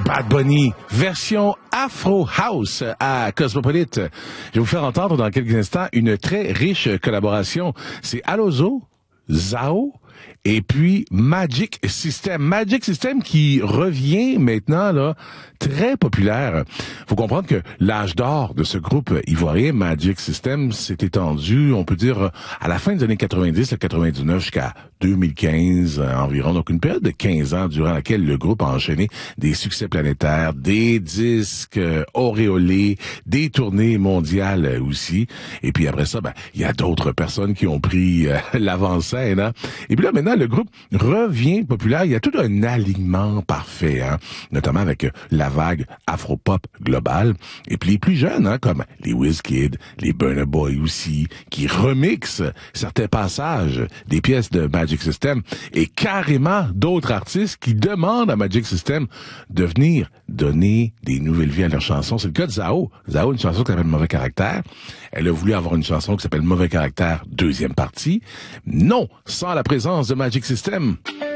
Bad Bunny, version Afro House à Cosmopolite. Je vais vous faire entendre dans quelques instants une très riche collaboration. C'est Alozo, Zao et puis Magic System. Magic System qui revient maintenant, là, très populaire. Faut comprendre que l'âge d'or de ce groupe ivoirien, Magic System, s'est étendu, on peut dire, à la fin des années 90, 99 jusqu'à 2015 environ. Donc une période de 15 ans durant laquelle le groupe a enchaîné des succès planétaires, des disques auréolés, des tournées mondiales aussi. Et puis après ça, il y a d'autres personnes qui ont pris l'avant-scène. Hein? Et puis là, maintenant, le groupe revient populaire. Il y a tout un alignement parfait, hein? Notamment avec la vague afro-pop globale. Et puis les plus jeunes, hein, comme les Wizkid, les Burna Boy aussi, qui remixent certains passages des pièces de Magic System et carrément d'autres artistes qui demandent à Magic System de venir donner des nouvelles vies à leurs chansons. C'est le cas de Zao. Zao, une chanson qui s'appelle Mauvais Caractère. Elle a voulu avoir une chanson qui s'appelle Mauvais Caractère, deuxième partie. Non, sans la présence de Magic System.